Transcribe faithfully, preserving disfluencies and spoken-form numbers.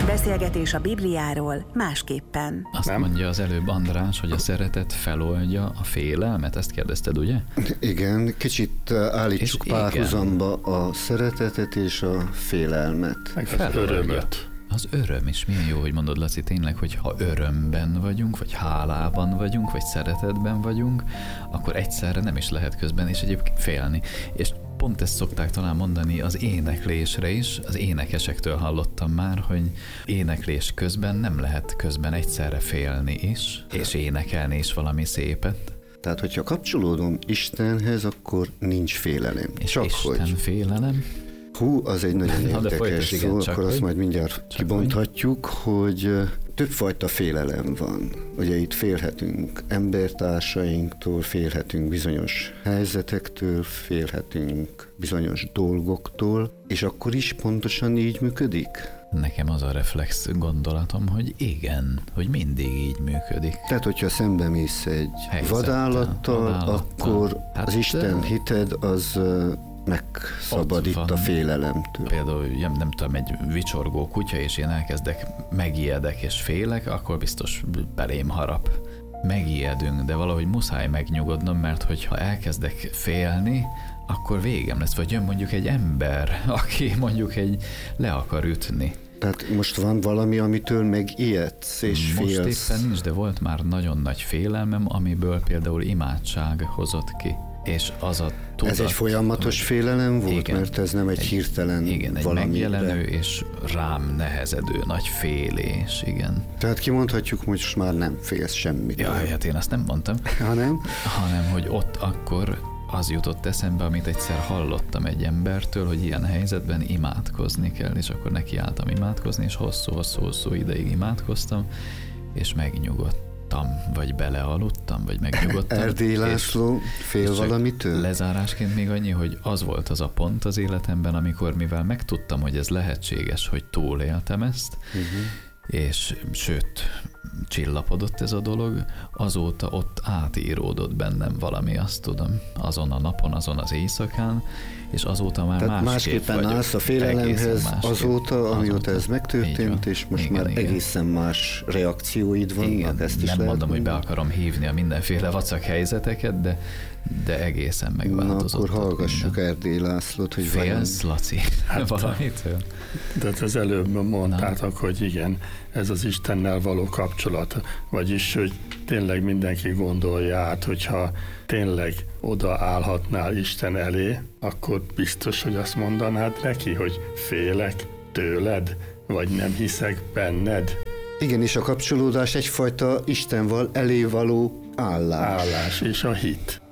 Beszélgetés a Bibliáról másképpen. Azt Nem? mondja az előbb András, hogy a szeretet feloldja a félelmet, ezt kérdezted, ugye? Igen, kicsit állítsuk És párhuzamba a szeretetet és a félelmet. Meg az Feloldja. örömöt. Az öröm is milyen jó, hogy mondod, Laci, tényleg, hogy ha örömben vagyunk, vagy hálában vagyunk, vagy szeretetben vagyunk, akkor egyszerre nem is lehet közben, és egyébként félni. És pont ezt szokták talán mondani az éneklésre is, az énekesektől hallottam már, hogy éneklés közben nem lehet közben egyszerre félni is, és énekelni is valami szépet. Tehát, hogyha kapcsolódom Istenhez, akkor nincs félelem. És Csak Isten hogy. félelem. Hú, az egy nagyon Na, de érdekes folytasd, igen, szó, csak akkor azt hogy. majd mindjárt Csak kibonthatjuk, hogy ö, többfajta félelem van. Ugye itt félhetünk embertársainktól, félhetünk bizonyos helyzetektől, félhetünk bizonyos dolgoktól, és akkor is pontosan így működik? Nekem az a reflex gondolatom, hogy igen, hogy mindig így működik. Tehát, hogyha szembe mész egy Helyzettel, vadállattal, vadállattal. akkor Hát, az Isten de- hited az ö, megszabadít Ott a van. félelemtől. Például, nem, nem tudom, egy vicsorgó kutya, és én elkezdek, megijedek és félek, akkor biztos belém harap. Megijedünk, de valahogy muszáj megnyugodnom, mert hogyha elkezdek félni, akkor végem lesz. Vagy jön mondjuk egy ember, aki mondjuk egy le akar ütni. Tehát most van valami, amitől megijedsz és Most félsz. éppen nincs, de volt már nagyon nagy félelmem, amiből például imádság hozott ki. És az a tudat, Ez egy folyamatos hogy- félelem volt, Igen. mert ez nem egy, Egy- hirtelen Igen, egy valamire. megjelenő és rám nehezedő nagy félés, igen. Tehát kimondhatjuk, hogy most már nem félsz semmit. Jaj, hát én azt nem mondtam, Hanem? hanem hogy ott akkor az jutott eszembe, amit egyszer hallottam egy embertől, hogy ilyen helyzetben imádkozni kell, és akkor nekiálltam imádkozni, és hosszú-hosszú-hosszú ideig imádkoztam, és megnyugodtam, vagy belealudtam, vagy megnyugodtam. Erdély és- László fél és csak valamitől? Lezárásként még annyi, hogy az volt az a pont az életemben, amikor mivel megtudtam, hogy ez lehetséges, hogy túléltem ezt, uh-huh. és sőt, csillapodott ez a dolog, azóta ott átíródott bennem valami, azt tudom, azon a napon, azon az éjszakán, és azóta már Tehát másképp másképpen vagyok. állsz a Egészen félelemhez másképp. azóta, amióta Azóta. ez Így megtörtént, van. és most Igen, már igen. egészen más reakcióid vannak, Igen, ezt is nem lehet mondom, hogy be mondani? akarom hívni a mindenféle vacak helyzeteket, de, de egészen Na, megváltozott. akkor ott hallgassuk minden. Erdély Lászlót, hogy vajon... Félsz, Laci? Hát, valamitől? De az előbb mondtátok, hogy igen, ez az Istennel való kapcsolat, vagyis, hogy tényleg mindenki gondolja át, hogyha tényleg oda állhatnál Isten elé, akkor biztos, hogy azt mondanád neki, hogy félek tőled, vagy nem hiszek benned. Igen, és a kapcsolódás egyfajta Istenval elé való állás. Állás és a hit.